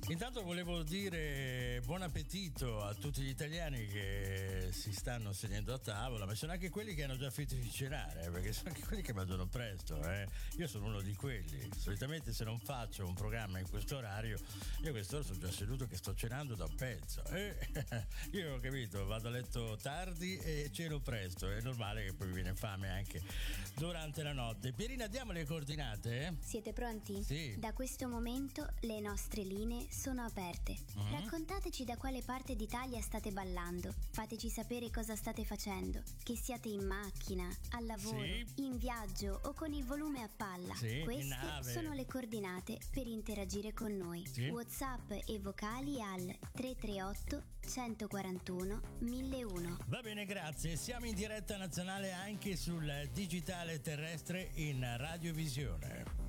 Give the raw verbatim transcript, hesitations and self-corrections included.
Intanto volevo dire buon appetito a tutti gli italiani che si stanno sedendo a tavola, ma sono anche quelli che hanno già finito di cenare, perché sono anche quelli che mangiano presto. Eh. Io sono uno di quelli. Solitamente se non faccio un programma in questo orario, io a quest'ora sono già seduto che sto cenando da un pezzo. Eh. Io ho capito, vado a letto tardi e ceno presto. È normale che poi mi viene fame anche durante la notte. Pierina, diamo le coordinate? Eh? Siete pronti? Sì. Da questo momento le nostre linee sono aperte. Mm-hmm. Raccontateci da quale parte d'Italia state ballando. Fateci sapere cosa state facendo. Che siate in macchina, al lavoro, sì. in viaggio o con il volume a palla. Sì, Queste sono le coordinate per interagire con noi. Sì. WhatsApp e vocali al tre tre otto centoquarantuno milleuno. Va bene, grazie. Siamo in diretta nazionale anche sul digitale terrestre in radiovisione.